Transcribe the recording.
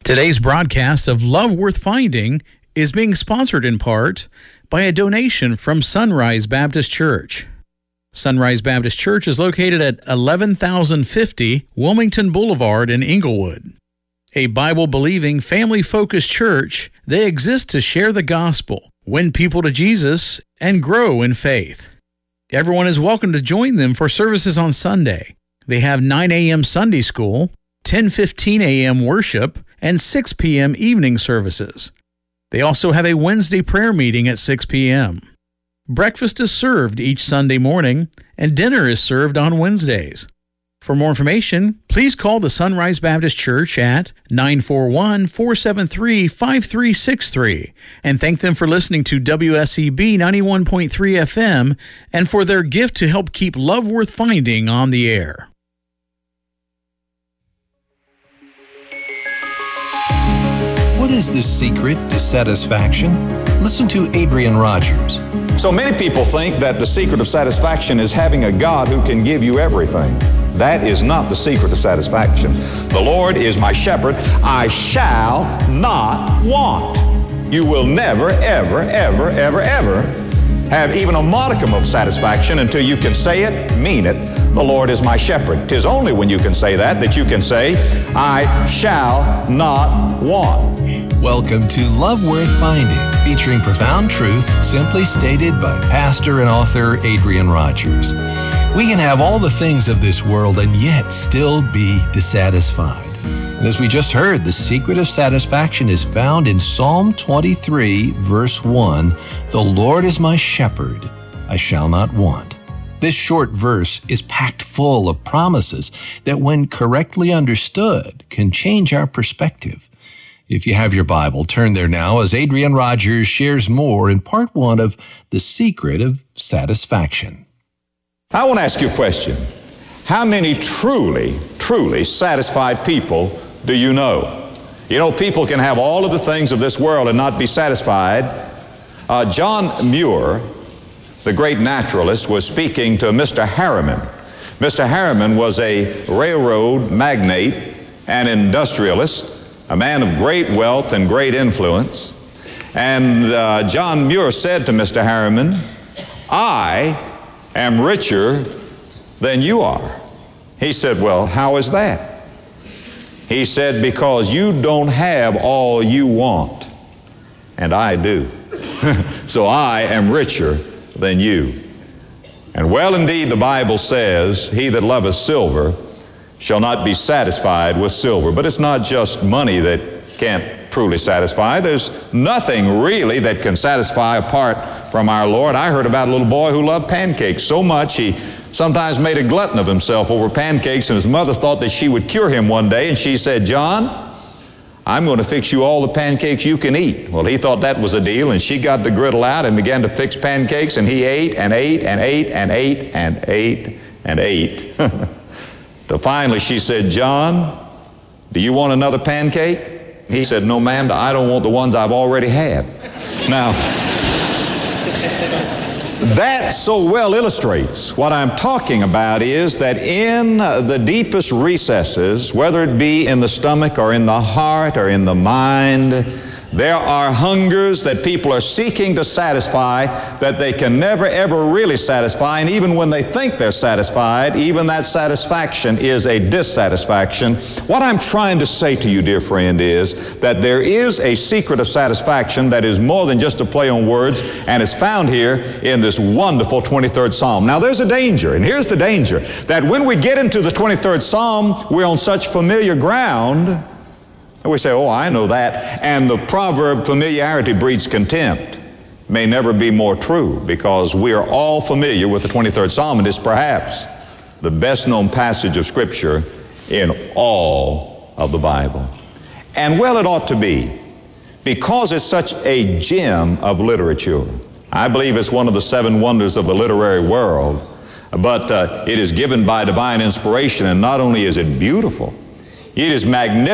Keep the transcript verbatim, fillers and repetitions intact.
Today's broadcast of Love Worth Finding is being sponsored in part by a donation from Sunrise Baptist Church. Sunrise Baptist Church is located at eleven thousand fifty Wilmington Boulevard in Inglewood. A Bible-believing, family-focused church, they exist to share the gospel, win people to Jesus, and grow in faith. Everyone is welcome to join them for services on Sunday. They have nine a.m. Sunday school, ten fifteen a.m. worship, and six p.m. evening services. They also have a Wednesday prayer meeting at six p.m. Breakfast is served each Sunday morning, and dinner is served on Wednesdays. For more information, please call the Sunrise Baptist Church at nine four one, four seven three, five three six three and thank them for listening to W S E B ninety-one point three F M and for their gift to help keep Love Worth Finding on the air. What is the secret to satisfaction? Listen to Adrian Rogers. So many people think that the secret of satisfaction is having a God who can give you everything. That is not the secret of satisfaction. The Lord is my shepherd. I shall not want. You will never, ever, ever, ever, ever have even a modicum of satisfaction until you can say it, mean it. The Lord is my shepherd. 'Tis only when you can say that that you can say, I shall not want. Welcome to Love Worth Finding, featuring profound truth simply stated by pastor and author Adrian Rogers. We can have all the things of this world and yet still be dissatisfied. And as we just heard, the secret of satisfaction is found in Psalm twenty-three, verse one, The Lord is my shepherd, I shall not want. This short verse is packed full of promises that, when correctly understood, can change our perspective. If you have your Bible, turn there now as Adrian Rogers shares more in part one of The Secret of Satisfaction. I want to ask you a question. How many truly, truly satisfied people do you know? You know, people can have all of the things of this world and not be satisfied. Uh, John Muir, the great naturalist, was speaking to Mister Harriman. Mister Harriman was a railroad magnate and industrialist, a man of great wealth and great influence. And uh, John Muir said to Mister Harriman, I am richer than you are. He said, well, how is that? He said, because you don't have all you want, and I do. So I am richer than you. And well, indeed, the Bible says, he that loveth silver shall not be satisfied with silver. But it's not just money that can't truly satisfy. There's nothing really that can satisfy apart from our Lord. I heard about a little boy who loved pancakes so much he sometimes made a glutton of himself over pancakes, and his mother thought that she would cure him one day, and she said, John, I'm going to fix you all the pancakes you can eat. Well, he thought that was a deal, and she got the griddle out and began to fix pancakes, and he ate and ate and ate and ate and ate and ate. Till finally she said, John, do you want another pancake? He said, no, ma'am, I don't want the ones I've already had. Now, that so well illustrates what I'm talking about is that in the deepest recesses, whether it be in the stomach or in the heart or in the mind, there are hungers that people are seeking to satisfy that they can never ever really satisfy, and even when they think they're satisfied, even that satisfaction is a dissatisfaction. What I'm trying to say to you, dear friend, is that there is a secret of satisfaction that is more than just a play on words, and it's found here in this wonderful twenty-third Psalm. Now there's a danger, and here's the danger, that when we get into the twenty-third Psalm, we're on such familiar ground. And we say, oh, I know that. And the proverb, familiarity breeds contempt, may never be more true, because we are all familiar with the twenty-third Psalm, and it's perhaps the best known passage of Scripture in all of the Bible. And well, it ought to be, because it's such a gem of literature. I believe it's one of the seven wonders of the literary world, but uh, it is given by divine inspiration, and not only is it beautiful, it is magnificent.